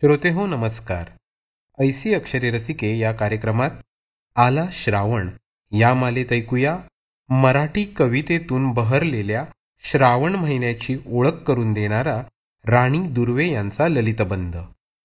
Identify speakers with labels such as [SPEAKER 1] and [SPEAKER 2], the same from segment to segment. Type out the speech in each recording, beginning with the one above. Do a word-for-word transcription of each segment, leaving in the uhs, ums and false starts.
[SPEAKER 1] श्रोते हो नमस्कार. ऐसी अक्षरे रसिके या कार्यक्रमात आला श्रावण या मालेत ऐकूया मराठी कवितेतून बहरलेल्या श्रावण महिन्याची ओळख करून देणारा राणी दुर्वे यांचा ललितबंध.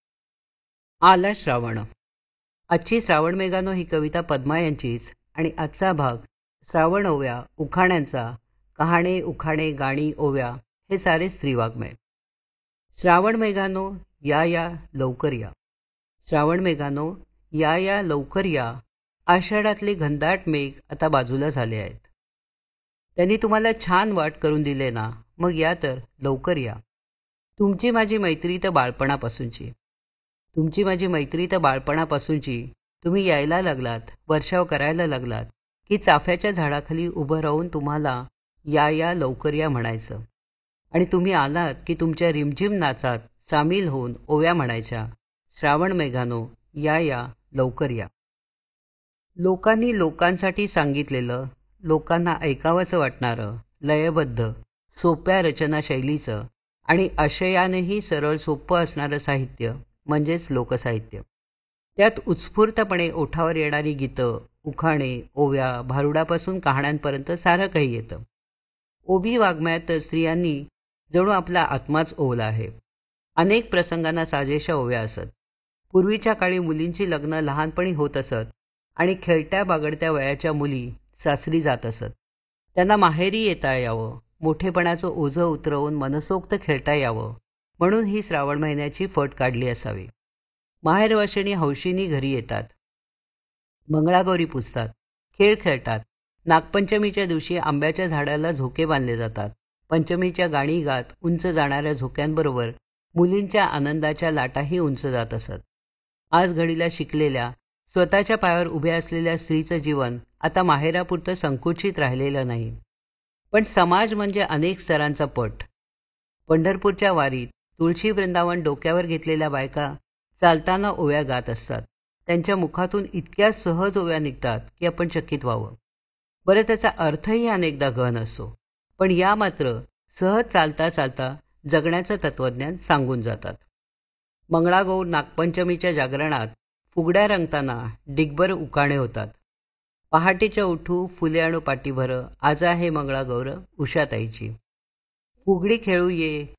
[SPEAKER 2] आला श्रावण. आजची श्रावण मेघानो ही कविता पद्मा यांचीच आणि आजचा भाग श्रावण ओव्या, उखाण्यांचा, कहाणे उखाणे गाणी ओव्या हे सारे स्त्रीवाङ्मय. श्रावण मेघानो या या लवकर या. श्रावण मेघानो या या लवकर या. आषाढातले घनदाट मेघ आता बाजूला झाले आहेत. त्यांनी तुम्हाला छान वाट करून दिले ना, मग या तर लवकर या. तुमची माझी मैत्री तर बाळपणापासूनची तुमची माझी मैत्री तर बाळपणापासूनची तुम्ही यायला लागलात, वर्षाव करायला लागलात की चाफ्याच्या झाडाखाली उभं राहून तुम्हाला या या लवकर या म्हणायचं. आणि तुम्ही आलात की तुमच्या रिमझिम नाचात सामील होऊन ओव्या म्हणायच्या, श्रावण मेघानो या या लवकर या. लोकांनी लोकांसाठी सांगितलेलं, लोकांना ऐकावंसं वाटणारं, लयबद्ध सोप्या रचना शैलीचं आणि आशयानेही सरळ सोपं असणारं साहित्य म्हणजेच लोकसाहित्य. त्यात उत्स्फूर्तपणे ओठावर येणारी गीतं, उखाणे, ओव्या, भारुडापासून कहाण्यांपर्यंत सारं काही येतं. ओवी वाङ्मयात स्त्रियांनी जणू आपला आत्माच ओवला आहे. अनेक प्रसंगांना साजेशा ओव्या असत. पूर्वीच्या काळी मुलींची लग्न लहानपणी होत असत आणि खेळत्या बागडत्या वयाच्या मुली सासरी जात असत. त्यांना माहेरी येता यावं, मोठेपणाचं ओझं उतरवून मनसोक्त खेळता यावं म्हणून ही श्रावण महिन्याची फट काढली असावी. माहेरवाशिणी हौशीनी घरी येतात, मंगळागौरी पुजतात, खेळ खेळतात. नागपंचमीच्या दिवशी आंब्याच्या झाडाला झोके बांधले जातात. पंचमीच्या गाणी गात उंच जाणाऱ्या झोक्यांबरोबर मुलींच्या आनंदाच्या लाटाही उंच जात असत. आज घडीला शिकलेल्या, स्वतःच्या पायावर उभ्या असलेल्या स्त्रीचं जीवन आता माहेरापुरतं संकुचित राहिलेलं नाही. पण समाज म्हणजे अनेक स्तरांचा पट. पंढरपूरच्या वारीत तुळशी वृंदावन डोक्यावर घेतलेल्या बायका चालताना ओव्या गात असतात. त्यांच्या मुखातून इतक्या सहज ओव्या निघतात की आपण चकित व्हावं. बरं, त्याचा अर्थही अनेकदा गहन असतो, पण या मात्र सहज चालता चालता जगण्याचं तत्त्वज्ञान सांगून जातात. मंगळागौर नागपंचमीच्या जागरणात फुगड्या रंगताना डिगभर उकाणे होतात. पहाटेच्या उठू फुले आणू पाठीभर, आज आहे मंगळागौर उषाताईची. फुगडी खेळू ये,